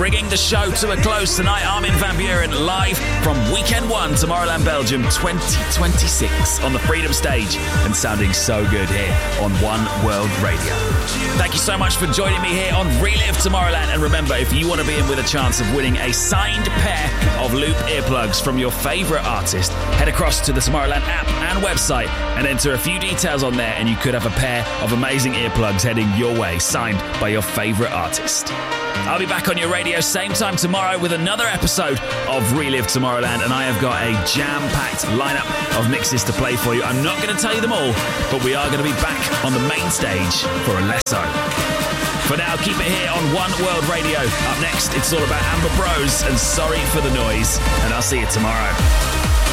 Bringing the show to a close tonight, Armin van Buuren live from Weekend 1, Tomorrowland, Belgium 2026 on the Freedom Stage and sounding so good here on One World Radio. Thank you so much for joining me here on Relive Tomorrowland. And remember, if you want to be in with a chance of winning a signed pair of Loop earplugs from your favourite artist, head across to the Tomorrowland app and website and enter a few details on there and you could have a pair of amazing earplugs heading your way, signed by your favourite artist. I'll be back on your radio same time tomorrow with another episode of Relive Tomorrowland, and I have got a jam-packed lineup of mixes to play for you. I'm not going to tell you them all, but we are going to be back on the main stage for Alesso. For now, keep it here on One World Radio. Up next, it's all about Amber Bros and Sorry for the Noise, and I'll see you tomorrow.